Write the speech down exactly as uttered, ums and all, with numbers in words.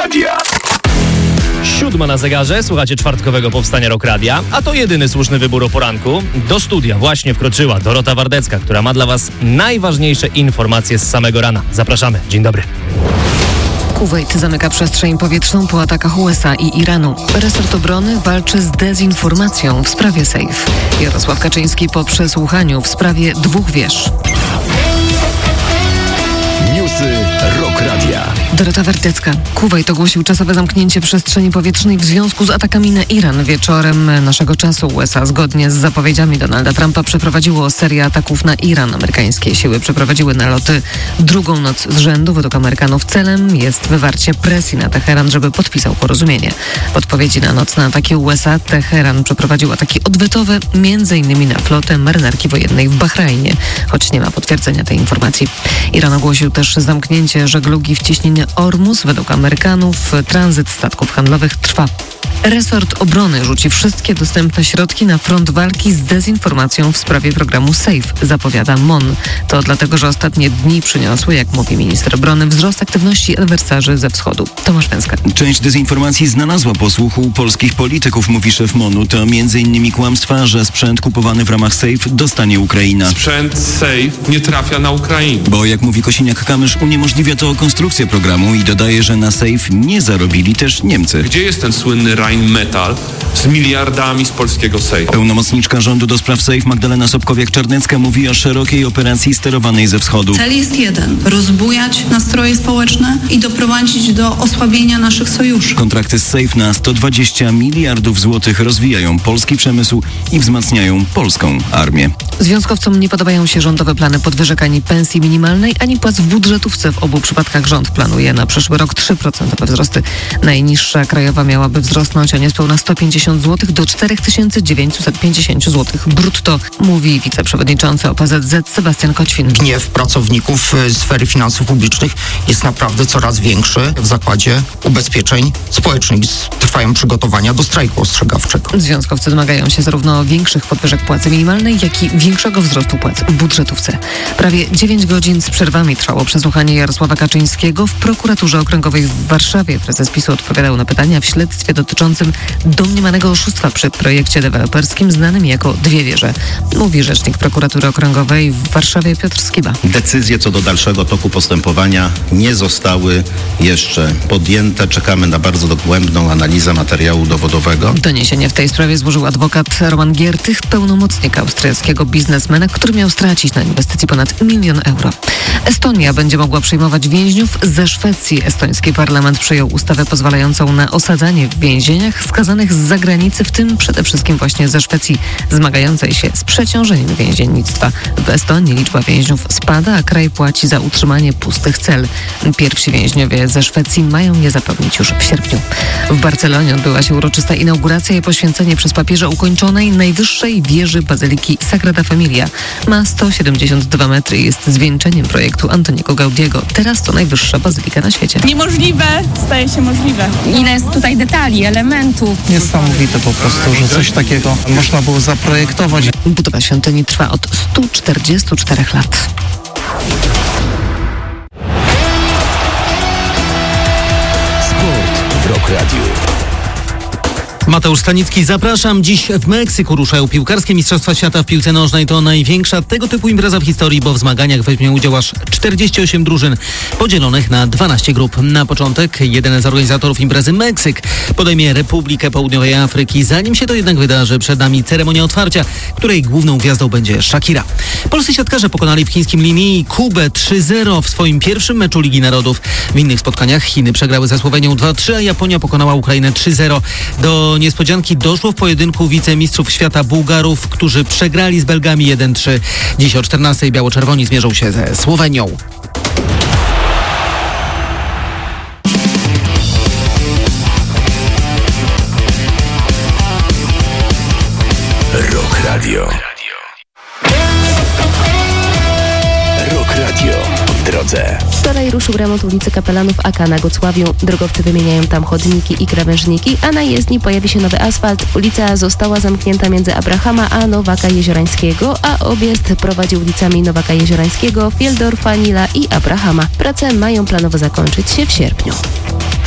Radia. Siódma na zegarze, słuchacie czwartkowego powstania Rock Radia, a to jedyny słuszny wybór o poranku. Do studia właśnie wkroczyła Dorota Wardecka, która ma dla Was najważniejsze informacje z samego rana. Zapraszamy, dzień dobry. Kuwejt zamyka przestrzeń powietrzną po atakach U S A i Iranu. Resort obrony walczy z dezinformacją w sprawie Safe. Jarosław Kaczyński po przesłuchaniu w sprawie dwóch wież. Newsy Rock Radia. Dorota Wardecka. Kuwejt ogłosił czasowe zamknięcie przestrzeni powietrznej w związku z atakami na Iran. Wieczorem naszego czasu U S A zgodnie z zapowiedziami Donalda Trumpa przeprowadziło serię ataków na Iran. Amerykańskie siły przeprowadziły naloty drugą noc z rzędu. Według Amerykanów celem jest wywarcie presji na Teheran, żeby podpisał porozumienie. W odpowiedzi na nocne ataki U S A Teheran przeprowadził ataki odwetowe, między innymi na flotę marynarki wojennej w Bahrajnie, choć nie ma potwierdzenia tej informacji. Iran ogłosił też zamknięcie żeglugi w cieśninie Ormus. Według Amerykanów tranzyt statków handlowych trwa. Resort obrony rzuci wszystkie dostępne środki na front walki z dezinformacją w sprawie programu Safe, zapowiada M O N. To dlatego, że ostatnie dni przyniosły, jak mówi minister obrony, wzrost aktywności adwersarzy ze wschodu. Tomasz Węska. Część dezinformacji znalazła posłuch u polskich polityków, mówi szef M O N-u. To między innymi kłamstwa, że sprzęt kupowany w ramach Safe dostanie Ukraina. Sprzęt Safe nie trafia na Ukrainę. Bo jak mówi Kosiniak-Kamysz, uniemożliwia to konstrukcję programu i dodaje, że na Safe nie zarobili też Niemcy. Gdzie jest ten słynny Rheinmetall z miliardami z polskiego Safe? Pełnomocniczka rządu do spraw Safe Magdalena Sobkowiak-Czarnecka mówi o szerokiej operacji sterowanej ze wschodu. Cel jest jeden. Rozbujać nastroje społeczne i doprowadzić do osłabienia naszych sojuszy. Kontrakty z Safe na sto dwadzieścia miliardów złotych rozwijają polski przemysł i wzmacniają polską armię. Związkowcom nie podobają się rządowe plany podwyżek ani pensji minimalnej, ani płac w budżetówce. W obu przypadkach rząd planuje na przyszły rok trzy procent wzrosty. Najniższa krajowa miałaby wzrosnąć o niespełna sto pięćdziesiąt złotych do cztery tysiące dziewięćset pięćdziesiąt złotych brutto, mówi wiceprzewodniczący O P Z Z Sebastian Koćwin. Gniew pracowników sfery finansów publicznych jest naprawdę coraz większy. W Zakładzie Ubezpieczeń Społecznych trwają przygotowania do strajku ostrzegawczego. Związkowcy domagają się zarówno większych podwyżek płacy minimalnej, jak i większego wzrostu płac w budżetówce. Prawie dziewięć godzin z przerwami trwało przesłuchanie Jarosława Kaczyńskiego w prokuraturze okręgowej w Warszawie. Prezes PiS-u odpowiadał na pytania w śledztwie dotyczącym domniemanego oszustwa przy projekcie deweloperskim znanym jako Dwie Wieże. Mówi rzecznik prokuratury okręgowej w Warszawie Piotr Skiba. Decyzje co do dalszego toku postępowania nie zostały jeszcze podjęte. Czekamy na bardzo dogłębną analizę materiału dowodowego. Doniesienie w tej sprawie złożył adwokat Roman Giertych, pełnomocnik austriackiego biznesmena, który miał stracić na inwestycji ponad milion euro. Estonia będzie mogła przyjmować więźniów ze Szwecji. Estoński parlament przyjął ustawę pozwalającą na osadzanie w więzieniach skazanych z zagranicy, w tym przede wszystkim właśnie ze Szwecji, zmagającej się z przeciążeniem więziennictwa. W Estonii liczba więźniów spada, a kraj płaci za utrzymanie pustych cel. Pierwsi więźniowie ze Szwecji mają je zapewnić już w sierpniu. W Barcelonie odbyła się uroczysta inauguracja i poświęcenie przez papieża ukończonej najwyższej wieży bazyliki Sagrada Familia. Ma sto siedemdziesiąt dwa metry i jest zwieńczeniem projektu Antoniego Gaudiego. Teraz to najwyższa bazylika na świecie. Niemożliwe staje się możliwe. Ile jest tutaj detali, elementów. Niesamowite po prostu, że coś takiego można było zaprojektować. Budowa świątyni trwa od stu czterdziestu czterech lat. Sport w Rock Radiu. Mateusz Stanicki, zapraszam. Dziś w Meksyku ruszają piłkarskie Mistrzostwa Świata w piłce nożnej. To największa tego typu impreza w historii, bo w zmaganiach weźmie udział aż czterdzieści osiem drużyn podzielonych na dwanaście grup. Na początek jeden z organizatorów imprezy, Meksyk, podejmie Republikę Południowej Afryki. Zanim się to jednak wydarzy, przed nami ceremonia otwarcia, której główną gwiazdą będzie Shakira. Polscy siatkarze pokonali w chińskim Linii Kubę trzy zero w swoim pierwszym meczu Ligi Narodów. W innych spotkaniach Chiny przegrały ze Słowenią dwa trzy, a Japonia pokonała Ukrainę trzy zero. Do niespodzianki doszło w pojedynku wicemistrzów świata Bułgarów, którzy przegrali z Belgami jeden trzy. Dziś o czternastej biało-czerwoni zmierzą się ze Słowenią. Rock Radio. Rock Radio w drodze. Wczoraj ruszył remont ulicy Kapelanów A K na Gocławiu. Drogowcy wymieniają tam chodniki i krawężniki, a na jezdni pojawi się nowy asfalt. Ulica została zamknięta między Abrahama a Nowaka Jeziorańskiego, a objazd prowadzi ulicami Nowaka Jeziorańskiego, Fieldorfa, Nila i Abrahama. Prace mają planowo zakończyć się w sierpniu.